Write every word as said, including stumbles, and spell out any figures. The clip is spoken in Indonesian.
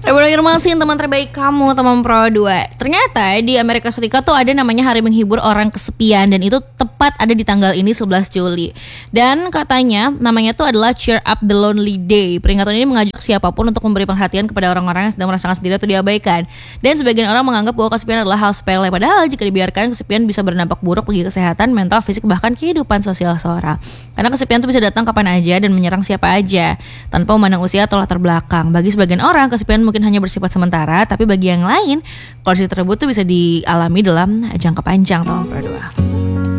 Afirmasi teman terbaik kamu, teman Pro dua. Ternyata di Amerika Serikat tuh ada namanya hari menghibur orang kesepian, dan itu tepat ada di tanggal ini sebelas Juli. Dan katanya namanya tuh adalah Cheer Up the Lonely Day. Peringatan ini mengajak siapapun untuk memberi perhatian kepada orang-orang yang sedang merasakan sendiri atau diabaikan. Dan sebagian orang menganggap bahwa kesepian adalah hal sepele, padahal jika dibiarkan kesepian bisa berdampak buruk bagi kesehatan mental, fisik, bahkan kehidupan sosial seorang. Karena kesepian tuh bisa datang kapan aja dan menyerang siapa aja tanpa memandang usia atau latar belakang. Bagi sebagian orang kesepian mungkin hanya bersifat sementara, tapi bagi yang lain kondisi tersebut tuh bisa dialami dalam jangka panjang. Tahun kedua.